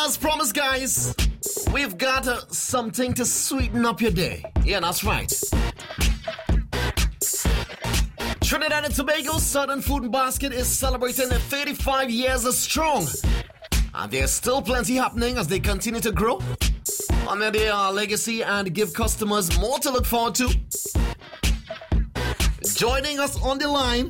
As promised, guys, we've got something to sweeten up your day. Yeah, that's right. Trinidad and Tobago Southern Food Basket is celebrating 35 years strong. And there's still plenty happening as they continue to grow, honor their legacy, and give customers more to look forward to. Joining us on the line,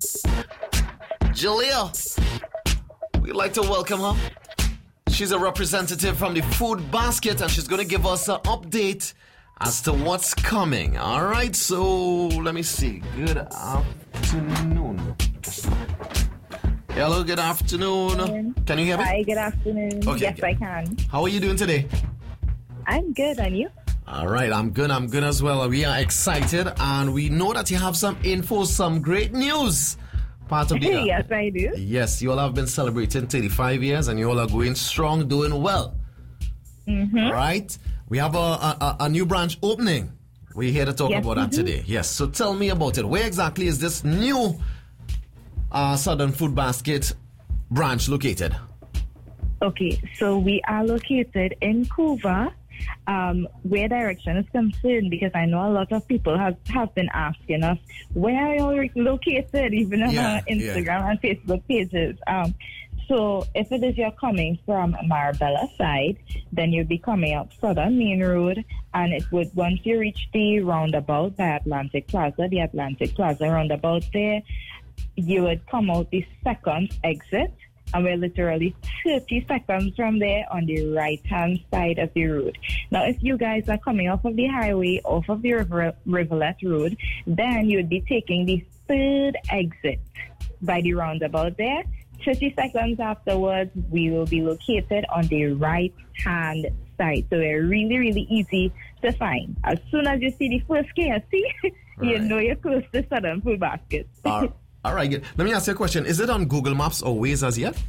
Julia. We'd like to welcome her. She's a representative from the Food Basket, and she's going to give us an update as to what's coming. All right, so let me see. Good afternoon. Hello, good afternoon. Can you hear me? Hi, good afternoon. Okay, yes, I can. How are you doing today? I'm good, and you? All right, I'm good as well. We are excited, and we know that you have some info, some great news. Part of the yes, I do. Yes, you all have been celebrating 35 years, and you all are going strong, doing well. Mm-hmm. All right? We have a new branch opening. We're here to talk about that today. Yes, so tell me about it. Where exactly is this new Southern Food Basket branch located? Okay, so we are located in Couva, where direction is concerned, because I know a lot of people have been asking us, where are you located, even on our Instagram and Facebook pages. So if it is you're coming from Marabella side, then you'll be coming up Southern Main Road, and it would, once you reach the roundabout by Atlantic Plaza, the Atlantic Plaza roundabout there, you would come out the second exit, and we're literally 30 seconds from there on the right-hand side of the road. Now, if you guys are coming off of the highway, off of the Rivulet Road, then you would be taking the third exit by the roundabout there. 30 seconds afterwards, we will be located on the right-hand side. So we're really, really easy to find. As soon as you see the first KFC, you know you're close to Southern Food Basket. All right, good. Let me ask you a question. Is it on Google Maps or Waze as yet?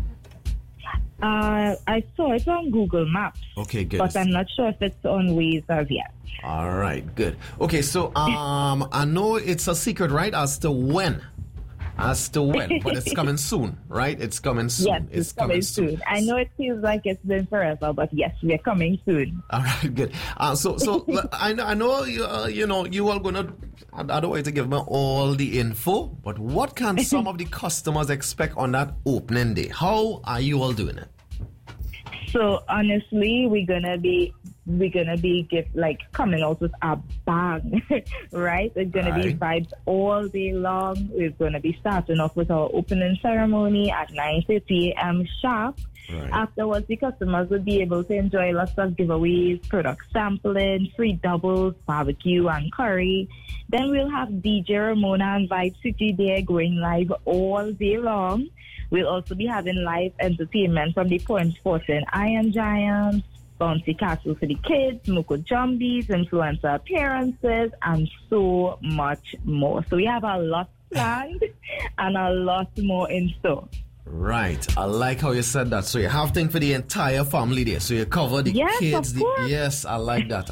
I saw it on Google Maps. Okay, good. But I'm not sure if it's on Waze as yet. All right, good. Okay, so I know it's a secret, right, as to when, but it's coming soon, right? It's coming soon. Yes, it's coming soon. I know it feels like it's been forever, but yes, we're coming soon. All right, good. So I know you all gonna. I don't want to give them all the info, but what can some of the customers expect on that opening day? How are you all doing it? So honestly, we're gonna be coming out with a bang, right? It's gonna be vibes all day long. We're gonna be starting off with our opening ceremony at 9:30 a.m. sharp. Right. Afterwards, the customers will be able to enjoy lots of giveaways, product sampling, free doubles, barbecue, and curry. Then we'll have DJ Ramona and Vibe City there going live all day long. We'll also be having live entertainment from the Point Fortin Iron Giants, Bouncy Castle for the kids, Moko Jumbies, influencer appearances, and so much more. So we have a lot planned and a lot more in store. Right. I like how you said that. So you have things for the entire family there. So you cover the kids. Yes, I like that.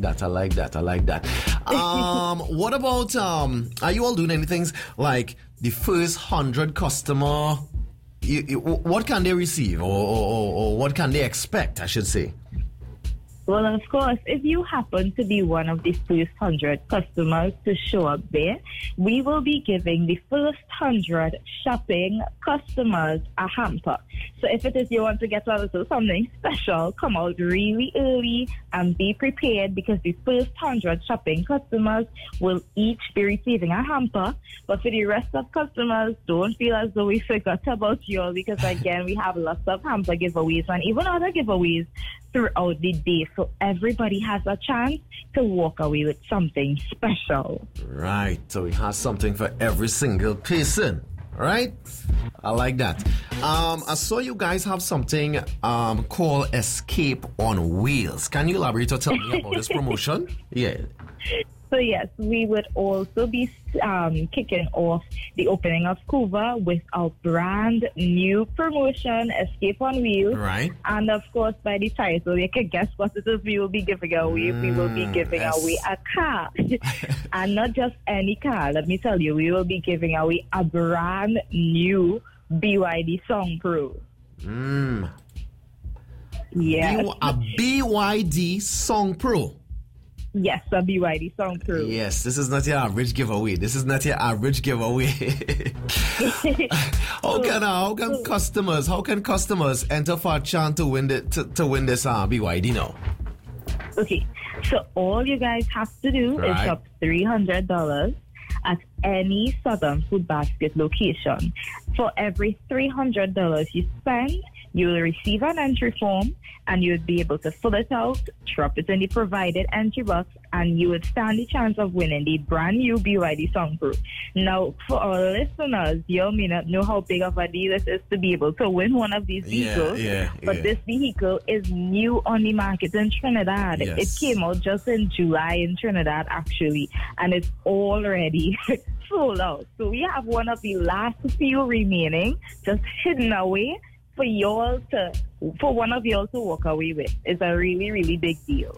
What about, are you all doing anything like the first 100 customer? What can they receive or what can they expect, I should say? Well, of course, if you happen to be one of the first 100 customers to show up there, we will be giving the first 100 shopping customers a hamper. So if it is you want to get a little something special, come out really early and be prepared, because the first 100 shopping customers will each be receiving a hamper. But for the rest of customers, don't feel as though we forgot about you all, because again, we have lots of hamper giveaways and even other giveaways throughout the day, so everybody has a chance to walk away with something special. Right, so we have something for every single person, right? I like that. I saw you guys have something called Escape on Wheels. Can you elaborate or tell me about this promotion? Yeah. So yes, we would also be kicking off the opening of Couva with our brand new promotion, Escape on Wheels. Right. And of course, by the title, you can guess what it is we will be giving away. We will be giving away a car. And not just any car. Let me tell you, we will be giving away a brand new BYD Song Pro. Yes. A BYD Song Pro. Yes, a BYD Song Pro. Yes, this is not your average giveaway. How can customers enter for a chance to win this BYD now? Okay, so all you guys have to do is shop $300 at any Southern Food Basket location. For every $300 you spend, you will receive an entry form, and you would be able to fill it out, drop it in the provided entry box, and you would stand the chance of winning the brand new BYD Song Pro. Now, for our listeners, you may not know how big of a deal this is to be able to win one of these vehicles, but this vehicle is new on the market in Trinidad. Yes. It came out just in July in Trinidad, actually, and it's already sold out. So we have one of the last few remaining, just hidden away, for one of y'all to walk away with. It's a really, really big deal.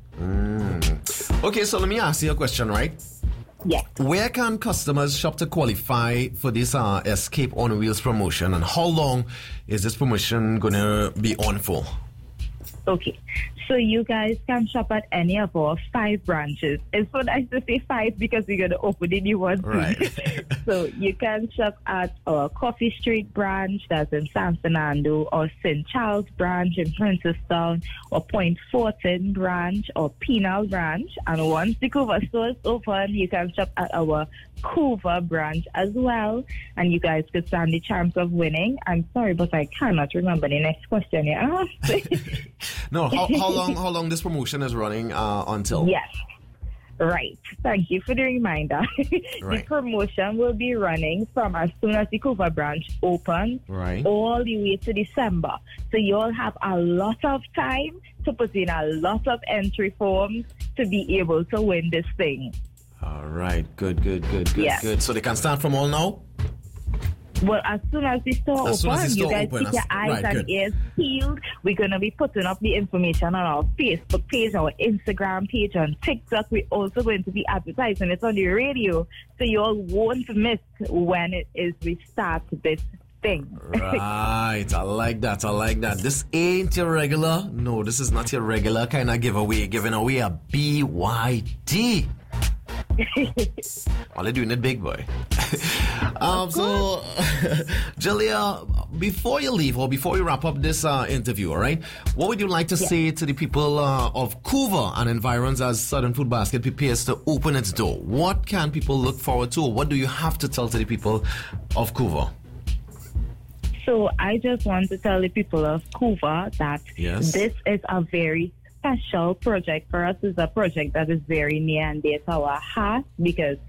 Okay, so let me ask you a question, right? Yes. Where can customers shop to qualify for this Escape on Wheels promotion, and how long is this promotion going to be on for? Okay, so you guys can shop at any of our 5 branches. It's so nice to say 5 because we're going to open a new one. Right. So you can shop at our Coffee Street branch, that's in San Fernando, or St. Charles branch in Princestown, or Point Fortin branch, or Penal branch. And once the Couva store is open, you can shop at our Couva branch as well, and you guys could stand the chance of winning. I'm sorry, but I cannot remember the next question you asked. No, how long this promotion is running until? Yes. Right. Thank you for the reminder. The promotion will be running from as soon as the Couva branch opens all the way to December. So you all have a lot of time to put in a lot of entry forms to be able to win this thing. All right. Good. So they can start from all now? Well, as soon as the store opens, you guys keep your eyes and ears peeled. We're going to be putting up the information on our Facebook page, our Instagram page, on TikTok. We're also going to be advertising it on the radio, so you all won't miss when it is we start this thing. Right. I like that. This ain't your regular. No, this is not your regular kind of giveaway. Giving away a BYD. Only doing it big, boy. So, Julia, before you leave or before we wrap up this interview, all right, what would you like to say to the people of Couva and environs as Southern Food Basket prepares to open its door? What can people look forward to? Or what do you have to tell to the people of Couva? So I just want to tell the people of Couva that this is a very special project for us. Is a project that is very near and dear to our heart, because